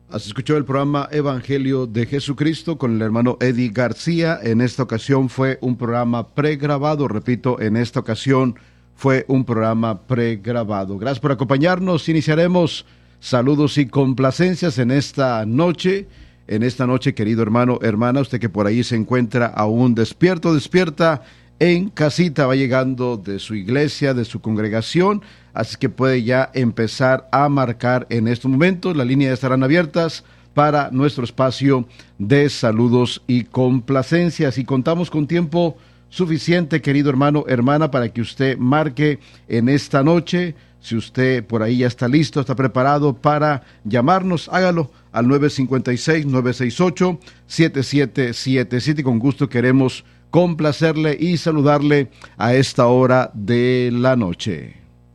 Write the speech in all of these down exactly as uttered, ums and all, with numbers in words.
Has escuchado el programa Evangelio de Jesucristo con el hermano Eddie García. En esta ocasión fue un programa pregrabado. Repito, en esta ocasión fue un programa pregrabado. Gracias por acompañarnos. Iniciaremos saludos y complacencias en esta noche. En esta noche, querido hermano, hermana, usted que por ahí se encuentra aún despierto, despierta en casita, va llegando de su iglesia, de su congregación, así que puede ya empezar a marcar en estos momentos. Las líneas estarán abiertas para nuestro espacio de saludos y complacencias, y contamos con tiempo suficiente, querido hermano, hermana, para que usted marque en esta noche. Si usted por ahí ya está listo, está preparado para llamarnos, hágalo al nueve cinco seis, nueve seis ocho, siete siete siete siete. Con gusto queremos complacerle y saludarle a esta hora de la noche.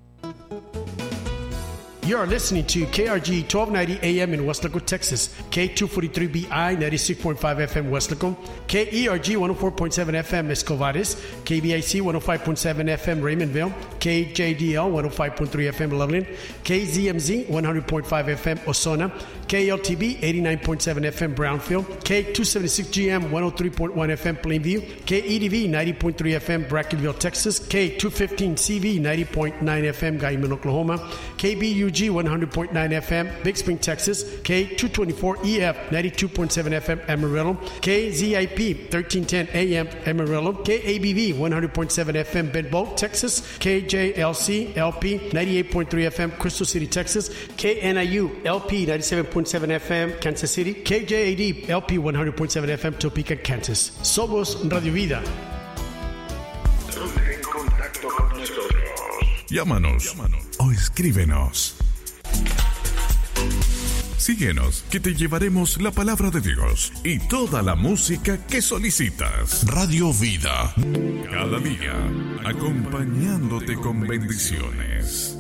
You are listening to K R G twelve ninety A M in Weslaco, Texas, K two forty-three B I ninety-six point five F M Weslaco, K E R G one oh four point seven F M Escovares, K B I C one oh five point seven F M Raymondville, K J D L one oh five point three F M Loveland, K Z M Z one hundred point five F M Osona, K L T B eighty-nine point seven F M Brownfield, K two seventy-six G M one oh three point one F M Plainview, K E D V ninety point three F M Brackenville, Texas, K two fifteen C V ninety point nine F M Guyman, Oklahoma, K B U G one hundred point nine F M Big Spring, Texas, K two twenty-four E F ninety-two point seven F M Amarillo, K Z I P thirteen ten A M Amarillo, K A B V one hundred point seven F M Bedboe, Texas, K J L C L P ninety-eight point three F M Crystal City, Texas, K N I U L P ninety-seven point seven F M Kansas City, K J A D L P one hundred point seven F M Topeka, Kansas. Somos Radio Vida. Ponte en contacto con nosotros. Llámanos, Llámanos o escríbenos. Síguenos, que te llevaremos la palabra de Dios y toda la música que solicitas. Radio Vida, cada día, acompañándote con bendiciones.